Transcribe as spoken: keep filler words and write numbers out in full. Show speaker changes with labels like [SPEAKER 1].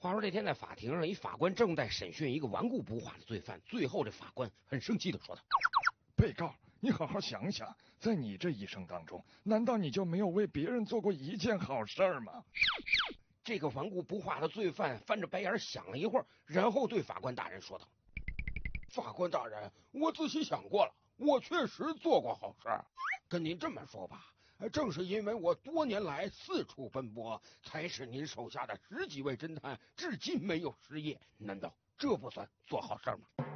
[SPEAKER 1] 话说这天在法庭上，一法官正在审讯一个顽固不化的罪犯，最后这法官很生气的说道：
[SPEAKER 2] 被告，你好好想想，在你这一生当中，难道你就没有为别人做过一件好事吗？
[SPEAKER 1] 这个顽固不化的罪犯翻着白眼想了一会儿，然后对法官大人说道：法官大人，我仔细想过了，我确实做过好事。跟您这么说吧，正是因为我多年来四处奔波，才使您手下的十几位侦探至今没有失业。难道这不算做好事吗？